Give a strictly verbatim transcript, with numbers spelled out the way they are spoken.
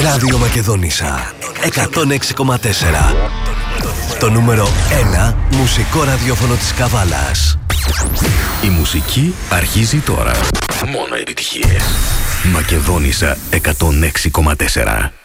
Ράδιο Μακεδόνισσα εκατόν έξι κόμμα τέσσερα. Το νούμερο ένα μουσικό ραδιόφωνο της Καβάλας. Η μουσική αρχίζει τώρα. Μόνο επιτυχίες. Μακεδόνισσα εκατόν έξι κόμμα τέσσερα.